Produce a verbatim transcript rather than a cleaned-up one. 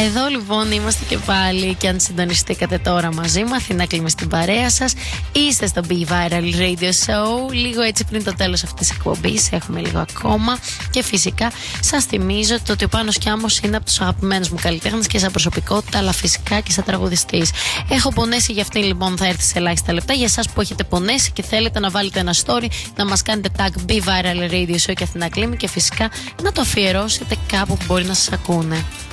Εδώ λοιπόν είμαστε και πάλι και αν συντονιστήκατε τώρα μαζί μου, Αθηνά Κλίμη στην παρέα σας. Είστε στο Be Viral Radio Show, λίγο έτσι πριν το τέλος αυτής της εκπομπής, έχουμε λίγο ακόμα. Και φυσικά σας θυμίζω το ότι ο Πάνος Κιάμος είναι από τους αγαπημένους μου καλλιτέχνες και σαν προσωπικότητα, αλλά φυσικά και σαν τραγουδιστής. Έχω πονέσει για αυτήν λοιπόν, θα έρθει σε ελάχιστα λεπτά. Για εσάς που έχετε πονέσει και θέλετε να βάλετε ένα story, να μας κάνετε tag Be Viral Radio Show και Αθηνά Κλίμη και φυσικά να το αφιερώσετε κάπου που μπορεί να σας ακούνε.